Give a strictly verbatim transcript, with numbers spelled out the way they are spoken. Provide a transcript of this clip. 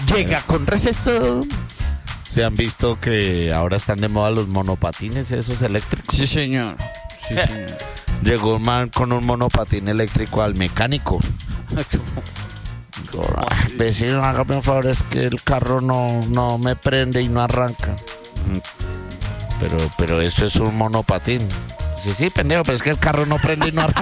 llega con receso. ¿Se han visto que ahora están de moda los monopatines esos eléctricos? Sí, señor. Sí, señor. Llegó un man con un monopatín eléctrico al mecánico. Digo, "Ay, vecino, hágame un favor, es que el carro no, no me prende y no arranca". Pero, pero eso es un monopatín. Sí, sí, pendejo, pero es que el carro no prende y no arranca.